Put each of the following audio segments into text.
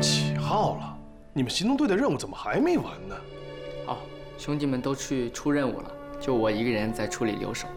几号了？你们行动队的任务怎么还没完呢？ 哦，兄弟们都去出任务了，就我一个人在处理留守。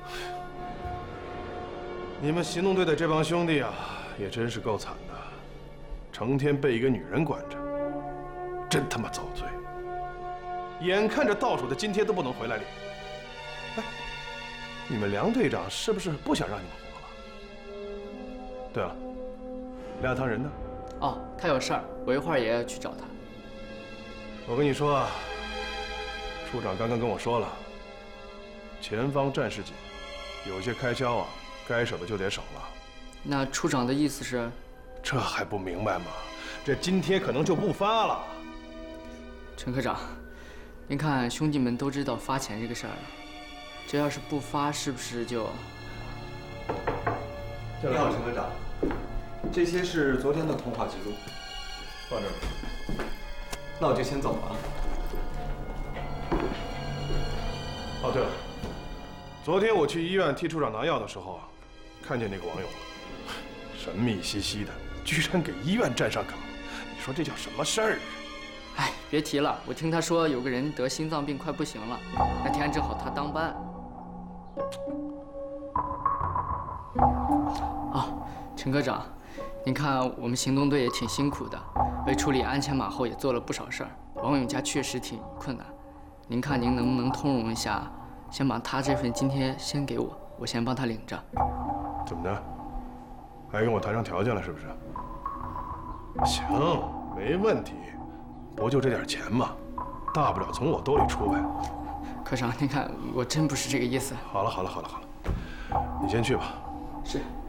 你们行动队的这帮兄弟啊，也真是够惨的，成天被一个女人管着，真他妈遭罪。眼看着倒数的今天都不能回来领。哎，你们梁队长是不是不想让你们活了？对了，梁堂人呢？ 哦，他有事儿，我一会儿也要去找他。 我跟你说啊，处长刚刚跟我说了，前方战事紧，有些开销啊，该省的就得省了。 那处长的意思是？ 这还不明白吗？这今天可能就不发了。 陈科长，您看兄弟们都知道发钱这个事儿了，这要是不发，是不是就…… 你好，陈科长，这些是昨天的通话记录， 放这儿。 那我就先走了啊。 哦，对了，昨天我去医院替处长拿药的时候啊，看见那个王勇了，神秘兮兮的，居然给医院站上岗，你说这叫什么事儿啊？ 哎，别提了，我听他说有个人得心脏病快不行了，那天正好他当班。哦，陈科长，您看我们行动队也挺辛苦的，为处理鞍前马后也做了不少事儿。王勇家确实挺困难，您看您能不能通融一下，先把他这份津贴先给我，我先帮他领着。 怎么的？还跟我谈上条件了是不是？行，没问题，不就这点钱嘛，大不了从我兜里出呗。 科长，您看我真不是这个意思。 好了，你先去吧。 是。